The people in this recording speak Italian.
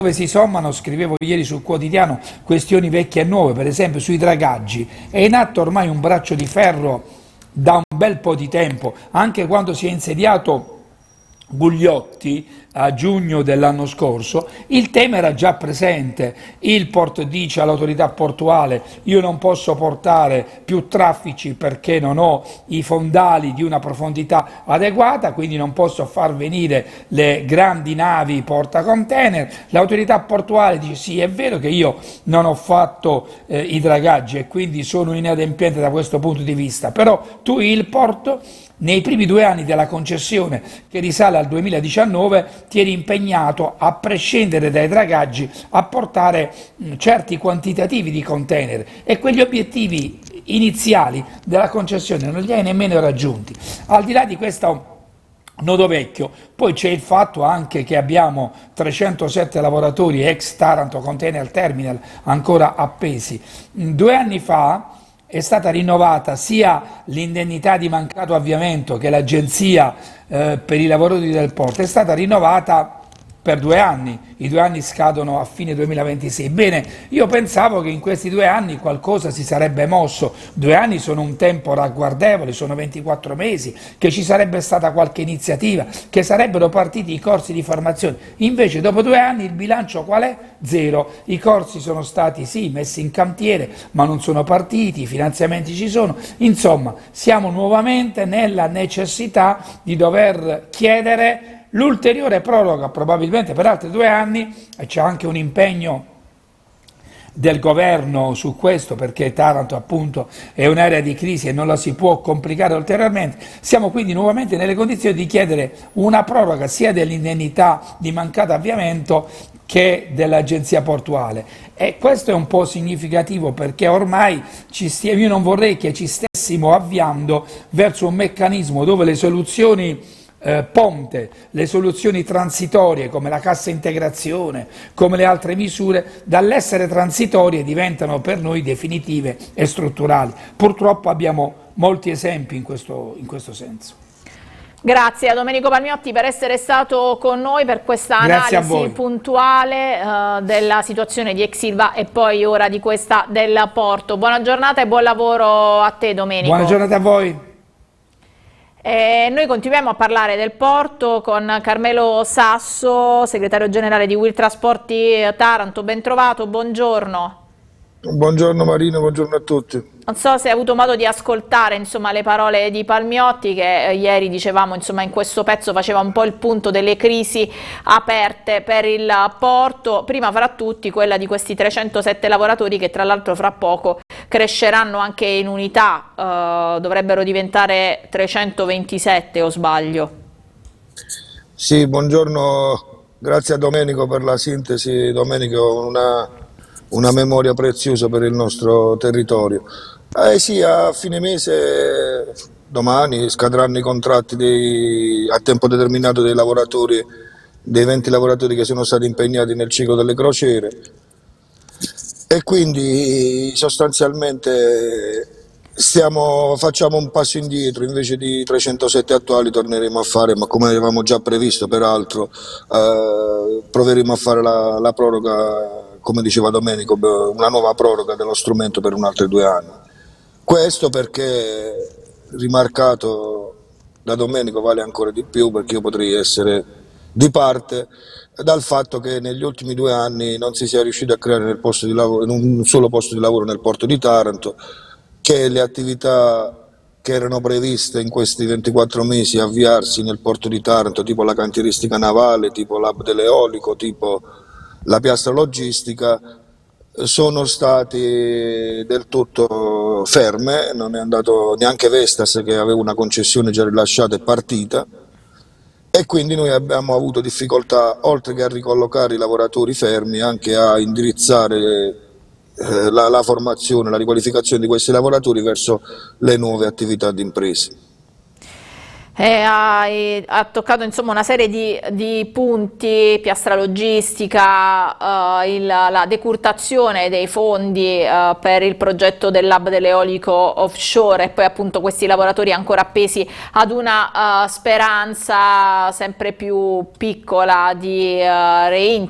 dove si sommano, scrivevo ieri sul quotidiano, questioni vecchie e nuove, per esempio sui dragaggi. È in atto ormai un braccio di ferro da un bel po' di tempo, anche quando si è insediato Gugliotti a giugno dell'anno scorso, il tema era già presente. Il port dice all'autorità portuale: io non posso portare più traffici perché non ho i fondali di una profondità adeguata, quindi non posso far venire le grandi navi portacontainer. L'autorità portuale dice: sì, è vero che io non ho fatto i dragaggi e quindi sono inadempiente da questo punto di vista, però tu, il porto, nei primi 2 anni della concessione, che risale al 2019, ti eri impegnato, a prescindere dai dragaggi, a portare certi quantitativi di container, e quegli obiettivi iniziali della concessione non li hai nemmeno raggiunti. Al di là di questo nodo vecchio, poi c'è il fatto anche che abbiamo 307 lavoratori ex Taranto Container Terminal ancora appesi. 2 anni fa è stata rinnovata sia l'indennità di mancato avviamento che l'agenzia per i lavoratori del porto, è stata rinnovata per 2 anni, i 2 anni scadono a fine 2026. Bene, io pensavo che in questi 2 anni qualcosa si sarebbe mosso. 2 anni sono un tempo ragguardevole, sono 24 mesi, che ci sarebbe stata qualche iniziativa, che sarebbero partiti i corsi di formazione. Invece dopo 2 anni il bilancio qual è? Zero. I corsi sono stati sì messi in cantiere, ma non sono partiti, i finanziamenti ci sono. Insomma, siamo nuovamente nella necessità di dover chiedere l'ulteriore proroga, probabilmente per altri 2 anni, e c'è anche un impegno del governo su questo, perché Taranto appunto è un'area di crisi e non la si può complicare ulteriormente. Siamo quindi nuovamente nelle condizioni di chiedere una proroga sia dell'indennità di mancato avviamento che dell'agenzia portuale, e questo è un po' significativo, perché ormai io non vorrei che ci stessimo avviando verso un meccanismo dove le soluzioni ponte, le soluzioni transitorie come la cassa integrazione, come le altre misure, dall'essere transitorie diventano per noi definitive e strutturali. Purtroppo abbiamo molti esempi in questo senso. Grazie a Domenico Palmiotti per essere stato con noi, per questa analisi puntuale della situazione di Exilva e poi ora di questa del porto. Buona giornata e buon lavoro a te, Domenico. Buona giornata a voi. Noi continuiamo a parlare del porto con Carmelo Sasso, segretario generale di Will Trasporti Taranto. Ben trovato, buongiorno. Buongiorno Marino, buongiorno a tutti. Non so se hai avuto modo di ascoltare, insomma, le parole di Palmiotti, che ieri, dicevamo, insomma, in questo pezzo faceva un po' il punto delle crisi aperte per il porto, prima fra tutti quella di questi 307 lavoratori che tra l'altro fra poco cresceranno anche in unità, dovrebbero diventare 327 o sbaglio? Sì, buongiorno, grazie a Domenico per la sintesi. Domenico, una memoria preziosa per il nostro territorio. Sì, a fine mese, domani, scadranno i contratti a tempo determinato dei lavoratori, dei 20 lavoratori che sono stati impegnati nel ciclo delle crociere, e quindi sostanzialmente facciamo un passo indietro. Invece di 307 attuali torneremo a fare, ma come avevamo già previsto peraltro, proveremo a fare la proroga, come diceva Domenico, una nuova proroga dello strumento per un altro 2 anni. Questo perché, rimarcato da Domenico, vale ancora di più, perché io potrei essere di parte dal fatto che negli ultimi 2 anni non si sia riusciti a creare in un solo posto di lavoro nel porto di Taranto, che le attività che erano previste in questi 24 mesi avviarsi nel porto di Taranto, tipo la cantieristica navale, tipo l'hub dell'eolico, tipo la piastra logistica, sono state del tutto ferme. Non è andato neanche Vestas, che aveva una concessione già rilasciata, e partita, e quindi noi abbiamo avuto difficoltà, oltre che a ricollocare i lavoratori fermi, anche a indirizzare la formazione, la riqualificazione di questi lavoratori verso le nuove attività di impresa. Ha toccato, insomma, una serie di punti: piastra logistica, la decurtazione dei fondi per il progetto dell'hub dell'eolico offshore, e poi appunto questi lavoratori ancora appesi ad una speranza sempre più piccola di